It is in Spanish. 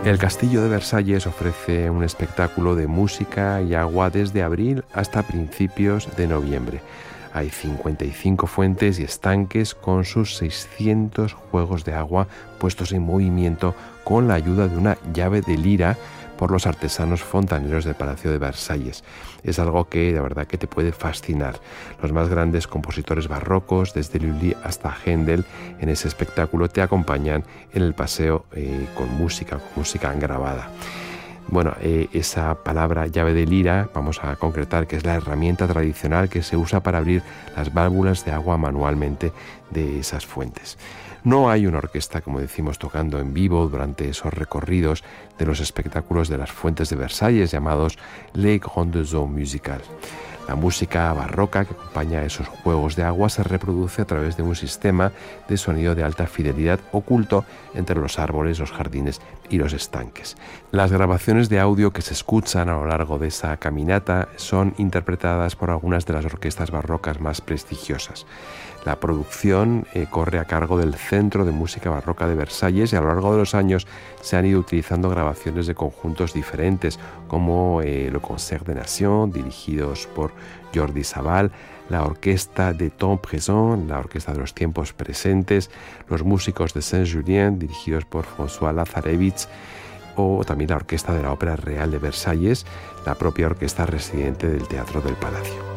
El Castillo de Versalles ofrece un espectáculo de música y agua desde abril hasta principios de noviembre. Hay 55 fuentes y estanques con sus 600 juegos de agua puestos en movimiento con la ayuda de una llave de lira por los artesanos fontaneros del Palacio de Versalles. Es algo que de verdad que te puede fascinar. Los más grandes compositores barrocos, desde Lully hasta Händel, en ese espectáculo te acompañan en el paseo con música grabada. Bueno, esa palabra llave de lira, vamos a concretar que es la herramienta tradicional que se usa para abrir las válvulas de agua manualmente de esas fuentes. No hay una orquesta, como decimos, tocando en vivo durante esos recorridos de los espectáculos de las fuentes de Versalles llamados Les Grandes Eaux Musicales. La música barroca que acompaña a esos juegos de agua se reproduce a través de un sistema de sonido de alta fidelidad oculto entre los árboles, los jardines y los estanques. Las grabaciones de audio que se escuchan a lo largo de esa caminata son interpretadas por algunas de las orquestas barrocas más prestigiosas. La producción corre a cargo del Centro de Música Barroca de Versalles y a lo largo de los años se han ido utilizando grabaciones de conjuntos diferentes como le Concert des Nations, dirigidos por Jordi Savall, la Orquesta de Temps Présent, la Orquesta de los Tiempos Presentes, los músicos de Saint-Julien, dirigidos por François Lazarevich, o también la Orquesta de la Ópera Real de Versalles, la propia orquesta residente del Teatro del Palacio.